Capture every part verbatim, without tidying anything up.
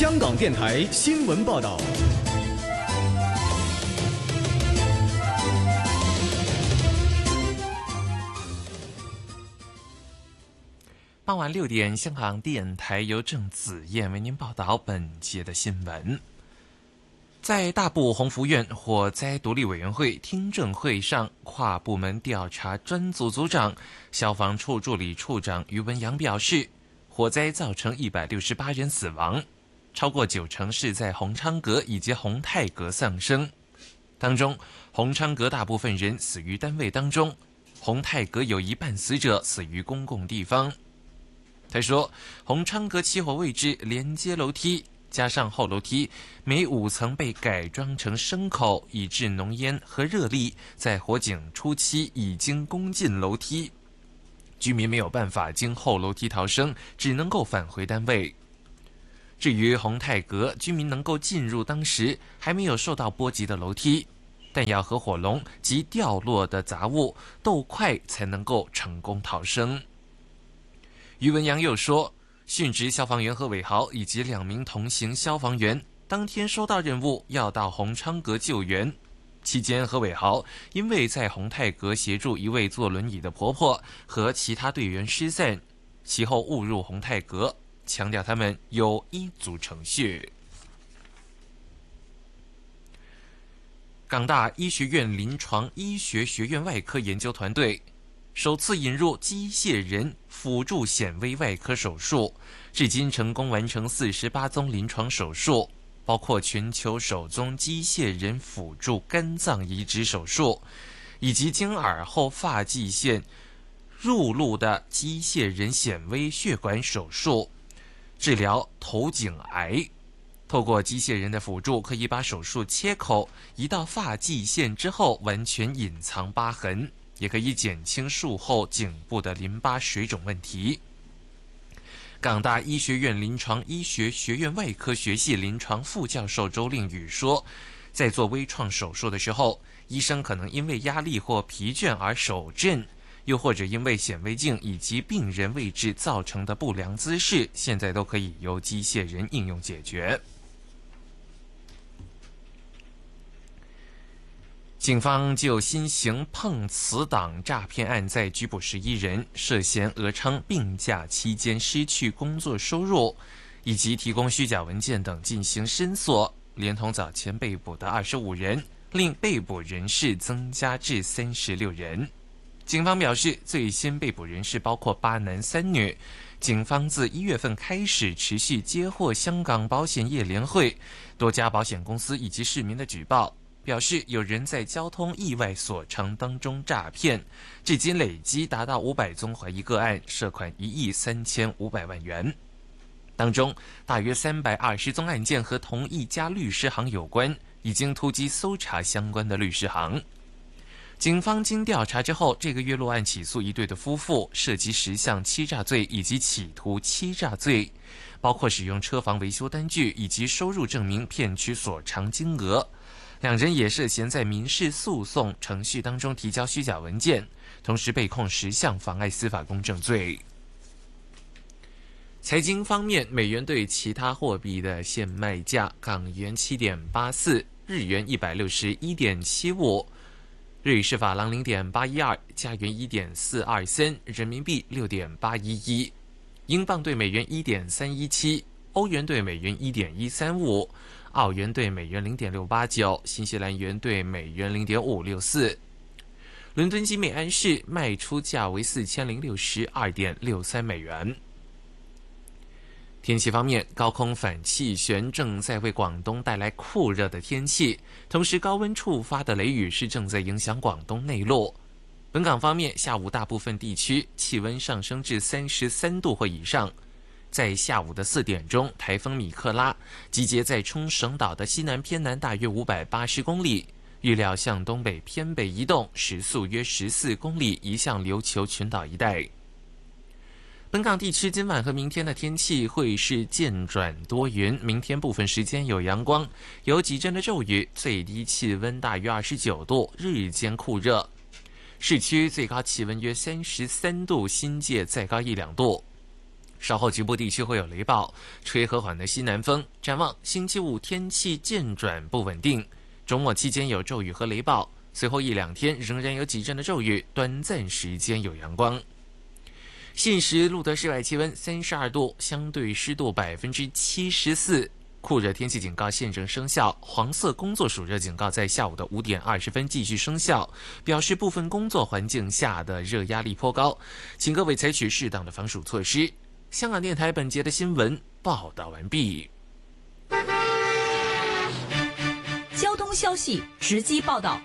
香港电台新闻报道。 傍晚六点，香港电台由郑子燕为您报道本节的新闻。在大埔鸿福苑火灾独立委员会听证会上，跨部门调查专组组长、消防处助理处长于文阳表示，火灾造成一百六十八人死亡，超过九成是在鸿昌阁以及鸿泰阁丧生。当中，鸿昌阁大部分人死于单位当中，鸿泰阁有一半死者死于公共地方。他说，鸿昌阁起火位置连接楼梯，加上后楼梯每五层被改装成牲口，以致浓烟和热力在火警初期已经攻进楼梯，居民没有办法经后楼梯逃生，只能够返回单位。至于鸿泰阁，居民能够进入当时还没有受到波及的楼梯，但要和火龙及掉落的杂物斗快才能够成功逃生。于文阳又说，殉职消防员何伟豪以及两名同行消防员当天收到任务要到鸿昌阁救援，期间何伟豪因为在鸿泰阁协助一位坐轮椅的婆婆和其他队员失散，其后误入鸿泰阁，强调他们有一组程序。港大医学院临床医学学院外科研究团队首次引入机械人辅助显微外科手术，至今成功完成四十八宗临床手术，包括全球首宗机械人辅助肝脏移植手术，以及经耳后发际线入路的机械人显微血管手术，治疗头颈癌。透过机械人的辅助，可以把手术切口移到发际线之后完全隐藏疤痕，也可以减轻术后颈部的淋巴水肿问题。港大医学院临床医学学院外科学系临床副教授周令宇说，在做微创手术的时候，医生可能因为压力或疲倦而手震，又或者因为显微镜以及病人位置造成的不良姿势，现在都可以由机械人应用解决。警方就新型碰瓷党诈骗案再拘捕十一人，涉嫌讹称病假期间失去工作收入，以及提供虚假文件等进行申诉，连同早前被捕的二十五人，令被捕人士增加至三十六人。警方表示，最新被捕人士包括八男三女。警方自一月份开始持续接获香港保险业联会、多家保险公司以及市民的举报，表示有人在交通意外索偿当中诈骗，至今累积达到五百宗怀疑个案，涉款一亿三千五百万元。当中大约三百二十宗案件和同一家律师行有关，已经突击搜查相关的律师行。警方经调查之后，这个月落案起诉一对的夫妇，涉及十项欺诈罪以及企图欺诈罪，包括使用车房维修单据以及收入证明骗取索偿金额。两人也涉嫌在民事诉讼程序当中提交虚假文件，同时被控十项妨碍司法公正罪。财经方面，美元对其他货币的现卖价：港元七点八四，日元一百六十一点七五，瑞士法郎零点八一二，加元一点四二三，人民币六点八一一，英镑对美元一点三一七，欧元对美元一点一三五。澳元对美元 零点六八九， 新西兰元对美元 零点五六四。伦敦金每安士卖出价为四千零六十二点六三美元。天气方面，高空反气旋正在为广东带来酷热的天气，同时高温触发的雷雨是正在影响广东内陆。本港方面，下午大部分地区气温上升至三十三度或以上。在下午的四点钟，台风米克拉集结在冲绳岛的西南偏南大约五百八十公里，预料向东北偏北移动，时速约十四公里，移向琉球群岛一带。本港地区今晚和明天的天气会是渐转多云，明天部分时间有阳光，有几阵的骤雨，最低气温大约二十九度，日间酷热。市区最高气温约三十三度，新界再高一两度。 稍后局部地区会有雷暴，吹和缓的西南风。展望星期五天气渐转不稳定，周末期间有骤雨和雷暴，随后一两天仍然有几阵的骤雨，短暂时间有阳光。现时录得室外气温三十二度，相对湿度百分之七十四，酷热天气警告现正生效，黄色工作暑热警告在下午的五点二十分继续生效，表示部分工作环境下的热压力颇高，请各位采取适当的防暑措施。香港电台本节的新闻报道完毕。 交通消息直击报道。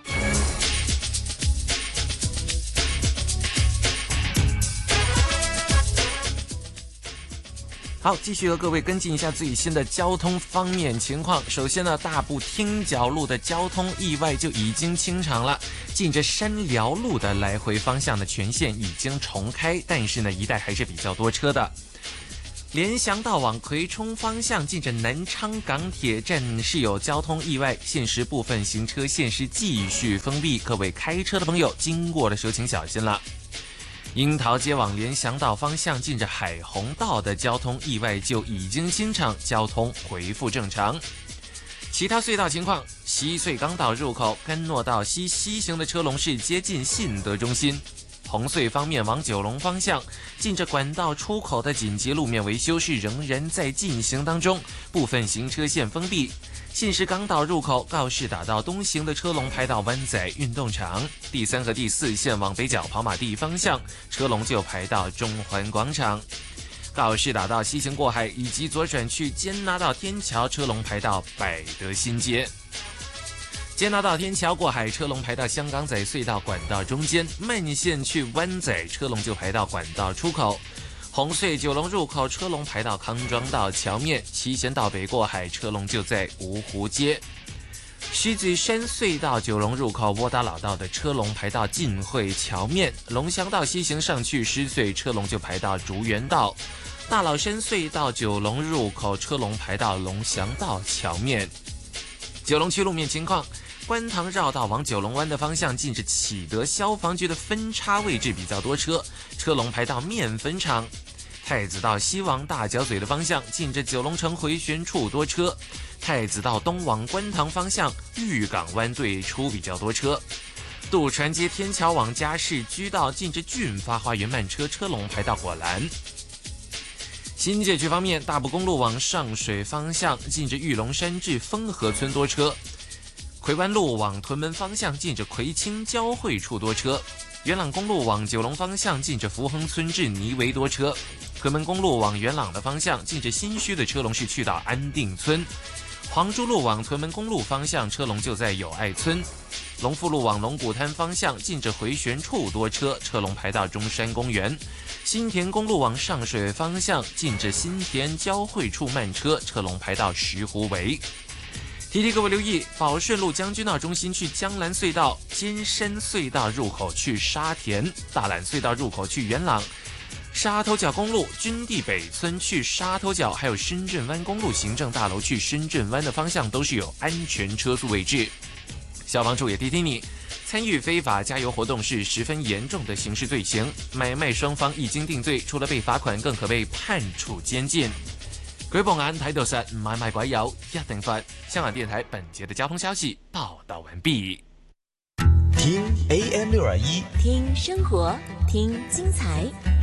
好，继续和各位跟进一下最新的交通方面情况。首先呢，大埔汀角路的交通意外就已经清场了，近着山寮路的来回方向的全线已经重开，但是呢，一带还是比较多车的。联翔道往葵涌方向，近着南昌港铁站是有交通意外，现时部分行车线是继续封闭，各位开车的朋友经过的时候请小心了。樱桃街往联翔道方向，近着海虹道的交通意外就已经清场，交通恢复正常。其他隧道情况，西隧港岛入口甘诺道西西行的车龙是接近信德中心。红隧方面，往九龙方向，近着管道出口的紧急路面维修是仍然在进行当中，部分行车线封闭。信实港岛入口告士打道东行的车龙排到湾仔运动场，第三和第四线往北角跑马地方向，车龙就排到中环广场。告士打道西行过海以及左转去坚拿道天桥，车龙排到百德新街。坚拿道天桥过海，车龙排到香港仔隧道管道中间，慢线去湾仔，车龙就排到管道出口。红隧九龙入口，车龙排到康庄道桥面，七贤道北过海，车龙就在芜湖街。狮子山隧道九龙入口，窝打老道的车龙排到浸会桥面，龙翔道西行上去狮隧，车龙就排到竹园道。大老山隧道九龙入口，车龙排到龙翔道桥面。九龙区路面情况，观塘绕道往九龙湾的方向，近着启德消防局的分叉位置比较多车，车龙排到面粉厂。太子道西往大角咀的方向，近着九龙城回旋处多车。太子道东往观塘方向，玉港湾对出比较多车。渡船街天桥往嘉士居道，近着俊发花园慢车，车龙排到果栏。新界区方面，大埔公路往上水方向，近着玉龙山至丰和村多车。葵湾路往屯门方向，近着葵青交汇处多车。元朗公路往九龙方向，近着福亨村至泥围多车。屯门公路往元朗的方向，近着新墟的车龙是去到安定村。黄珠路往屯门公路方向，车龙就在友爱村。龙富路往龙鼓滩方向，近着回旋处多车，车龙排到中山公园。新田公路往上水方向，近着新田交汇处慢车，车龙排到石湖围。提提各位留意，宝顺路将军澳中心去江南隧道，尖山隧道入口去沙田，大榄隧道入口去元朗，沙头角公路军地北村去沙头角，还有深圳湾公路行政大楼去深圳湾的方向都是有安全车速位置。消防处也提醒你，参与非法加油活动是十分严重的刑事罪行，买卖双方一经定罪，除了被罚款，更可被判处监禁。舉部眼睇到實，買賣鬼友一定罰。香港電台本節的交通消息報道完畢。 聽 A M 六二一， 聽生活，聽精彩。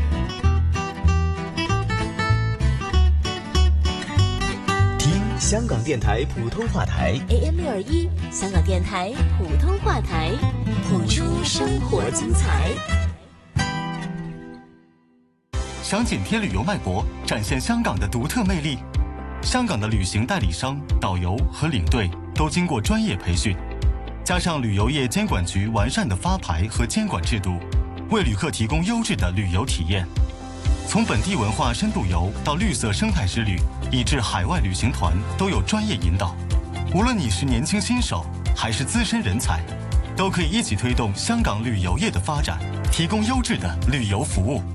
聽香港電台普通話台 A M 六二一，香港電台普通話台，譜出生活精彩。 想紧贴旅游脉搏，展现香港的独特魅力。香港的旅行代理商、导游和领队都经过专业培训，加上旅游业监管局完善的发牌和监管制度，为旅客提供优质的旅游体验。从本地文化深度游到绿色生态之旅，以至海外旅行团，都有专业引导。无论你是年轻新手还是资深人才，都可以一起推动香港旅游业的发展，提供优质的旅游服务。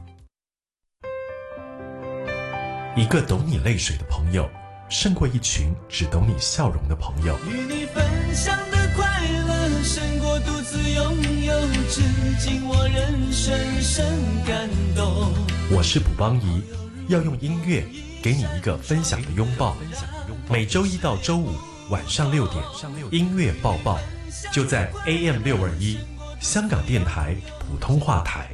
一个懂你泪水的朋友，胜过一群只懂你笑容的朋友。 与你分享的快乐，胜过独自拥有，至今我仍深深感动。 我是卜邦仪， 要用音乐给你一个分享的拥抱。每周一到周五晚上六点，音乐抱抱，就在 A M 六二一香港电台普通话台。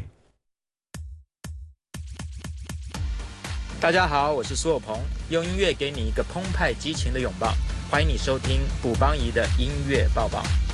大家好，我是苏有朋，用音乐给你一个澎湃激情的拥抱。欢迎你收听卜邦仪的音乐抱抱。